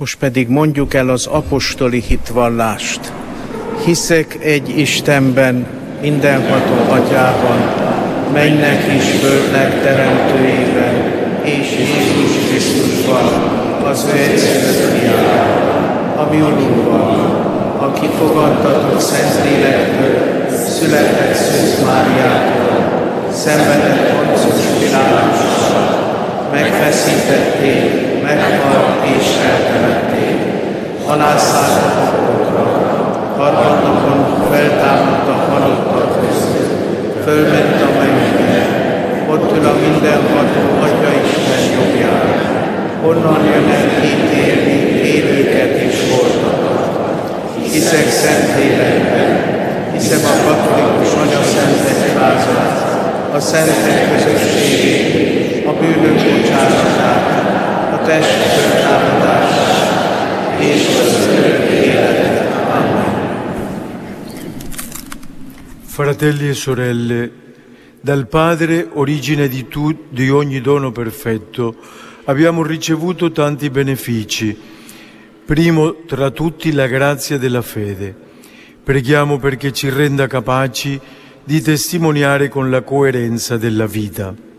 Most pedig mondjuk el az apostoli hitvallást. Hiszek egy Istenben, mindenható Atyában, mennek és földnek teremtőjében, és Jézus Krisztusban, az ő egyszülött fiában, a mi Urunkban, aki fogadtatott Szentlélektől, született Szűz Máriától, szenvedett Poncius Pilátussal, megfeszítették, meghalt és eltemették, alászállt a poklokra, harmadnapon feltámadt a halottak között, fölment a mennybe, ott ül a mindenható Atya Isten jobbján, onnan jön el ítélni élőket és holtakat. Hiszek Szentlélekben, hiszem a katolikus Anyaszent Egyházat, a szentek közösségét, a bűnök bocsánatát, a test föltámadását és az örök életet. Amen. Fratelli e sorelle, dal Padre, origine di ogni dono perfetto, abbiamo ricevuto tanti benefici. Primo tra tutti la grazia della fede. Preghiamo perché ci renda capaci di testimoniare con la coerenza della vita.